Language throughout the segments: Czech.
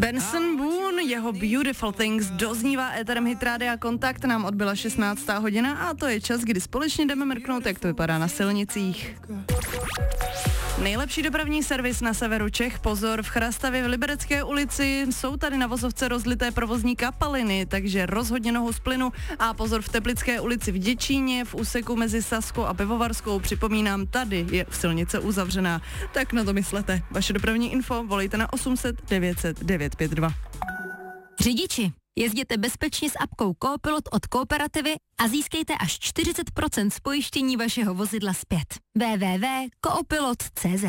Benson Boone, jeho Beautiful Things doznívá éterem Hit Rádia Kontakt, nám odbyla 16. hodina a to je čas, kdy společně jdeme mrknout, jak to vypadá na silnicích. Nejlepší dopravní servis na severu Čech, pozor, v Chrastavě v Liberecké ulici jsou tady na vozovce rozlité provozní kapaliny, takže rozhodně nohou z plynu a pozor v Teplické ulici v Děčíně, v úseku mezi Saskou a Pivovarskou, připomínám, tady je silnice uzavřená. Tak na to myslete. Vaše dopravní info volejte na 800 900 952. Řidiči, jezděte bezpečně s apkou Coopilot od Kooperativy a získejte až 40% z pojištění vašeho vozidla zpět. www.coopilot.cz.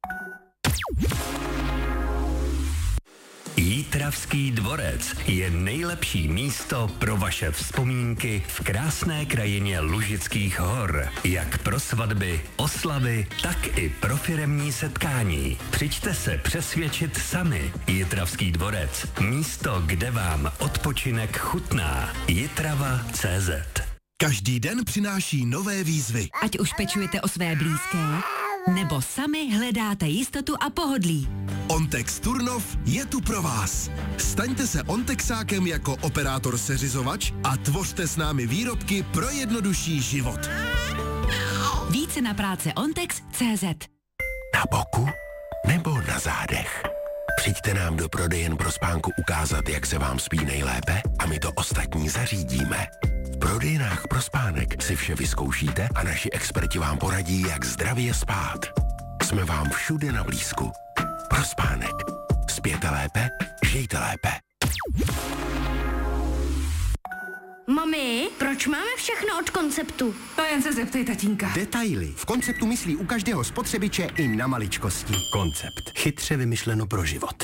Jitravský dvorec je nejlepší místo pro vaše vzpomínky v krásné krajině Lužických hor. Jak pro svatby, oslavy, tak i pro firemní setkání. Přijďte se přesvědčit sami. Jitravský dvorec. Místo, kde vám odpočinek chutná. Jitrava.cz. Každý den přináší nové výzvy. Ať už pečujete o své blízké, nebo sami hledáte jistotu a pohodlí. Ontex Turnov je tu pro vás. Staňte se Ontexákem jako operátor seřizovač a tvořte s námi výrobky pro jednodušší život. Více na práce Ontex.cz. Na boku nebo na zádech? Přijďte nám do prodejen pro spánku ukázat, jak se vám spí nejlépe a my to ostatní zařídíme. V prodejnách pro spánek si vše vyzkoušíte a naši experti vám poradí, jak zdravě spát. Jsme vám všude na blízku. Pro spánek. Spěte lépe, žijte lépe. Mami, proč máme všechno od Konceptu? To jen se zeptej tatínka. Detaily. V Konceptu myslí u každého spotřebiče i na maličkosti. Koncept. Chytře vymyšleno pro život.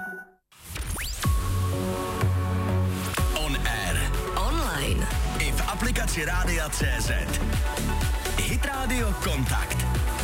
On air. Online. I v aplikaci Rádia.cz. Hit Radio Kontakt.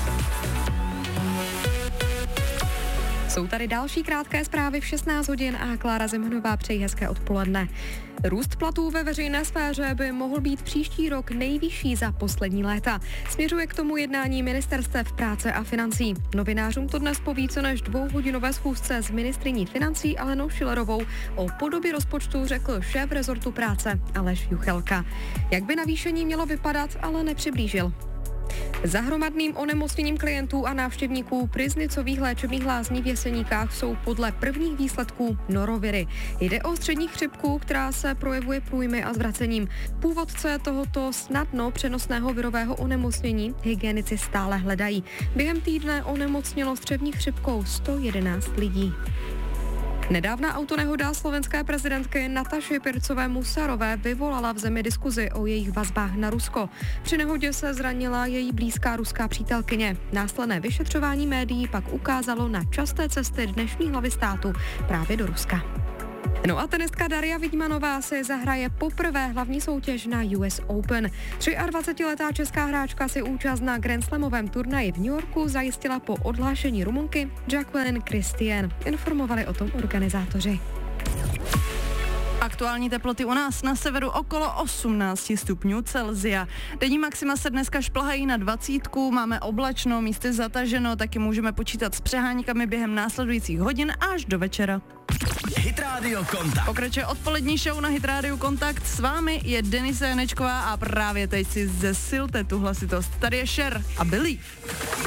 Jsou tady další krátké zprávy v 16 hodin a Klára Zemanová přejí hezké odpoledne. Růst platů ve veřejné sféře by mohl být příští rok nejvyšší za poslední léta. Směřuje k tomu jednání ministerstev práce a financí. Novinářům to dnes po více než 2hodinové schůzce s ministryní financí Alenou Schillerovou o podobě rozpočtu řekl šéf rezortu práce Aleš Juchelka. Jak by navýšení mělo vypadat, ale nepřiblížil. Za hromadným onemocněním klientů a návštěvníků Pryznicových léčebných lázní v Jeseníkách jsou podle prvních výsledků noroviry. Jde o střední chřipku, která se projevuje průjmy a zvracením. Původce tohoto snadno přenosného virového onemocnění hygienici stále hledají. Během týdne onemocnělo střevní chřipkou 111 lidí. Nedávná autonehoda slovenské prezidentky Nataši Pircové-Musarové vyvolala v zemi diskuzi o jejich vazbách na Rusko. Při nehodě se zranila její blízká ruská přítelkyně. Následné vyšetřování médií pak ukázalo na časté cesty dnešní hlavy státu právě do Ruska. No a tenistka Daria Vidmanová si zahraje poprvé hlavní soutěž na US Open. 23letá česká hráčka si účast na Grand Slamovém turnaji v New Yorku zajistila po odhlášení Rumunky Jacqueline Christian. Informovali o tom organizátoři. Aktuální teploty u nás na severu okolo 18 stupňů Celsia. Denní maxima se dneska šplhají na 20, máme oblačno, místy zataženo, taky můžeme počítat s přeháníkami během následujících hodin až do večera. Hit Radio Kontakt. Pokračuje odpolední show na Hit Radio Kontakt. S vámi je Denise Janečková a právě teď si zesilte tu hlasitost. Tady je Cher a Believe.